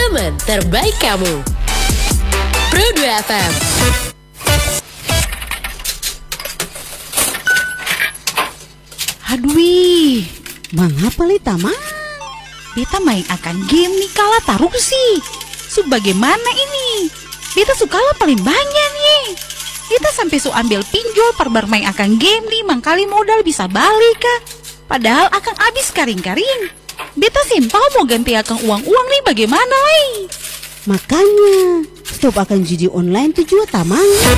teman terbaik kamu. Pro 2 FM. Aduh, mengapa Lita mang? Beta main akan game nih kalah taruh sih. Bagaimana ini? Beta sukalah paling banyak nih. Beta sampai ambil pinjol perbar main akan game nih, mangkali modal bisa balik kah? Padahal akan habis karing-karing. Beta simpau mau ganti akan uang-uang nih bagaimana, woi? Makanya stop akan judi online tujuan tamang.